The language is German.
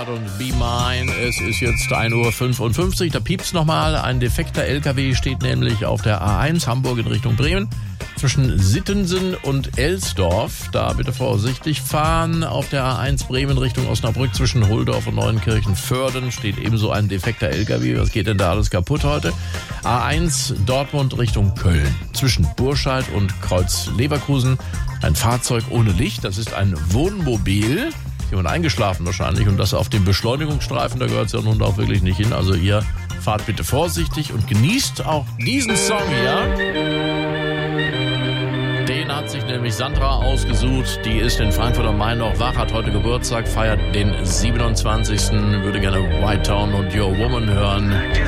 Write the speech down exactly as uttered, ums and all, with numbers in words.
Heart und Be Mine. Es ist jetzt ein Uhr fünfundfünfzig, da piept's nochmal. Ein defekter L K W steht nämlich auf der A eins Hamburg in Richtung Bremen. Zwischen Sittensen und Elsdorf, da bitte vorsichtig fahren. Auf der A eins Bremen Richtung Osnabrück zwischen Holdorf und Neuenkirchen-Vörden steht ebenso ein defekter L K W. Was geht denn da alles kaputt heute? A eins Dortmund Richtung Köln. Zwischen Burscheid und Kreuz Leverkusen ein Fahrzeug ohne Licht. Das ist ein Wohnmobil. Jemand eingeschlafen wahrscheinlich und das auf dem Beschleunigungsstreifen, da gehört es ja nun auch wirklich nicht hin. Also ihr fahrt bitte vorsichtig und genießt auch diesen Song hier. Den hat sich nämlich Sandra ausgesucht. Die ist in Frankfurt am Main noch wach, hat heute Geburtstag, feiert den siebenundzwanzigsten Würde gerne White Town und Your Woman hören.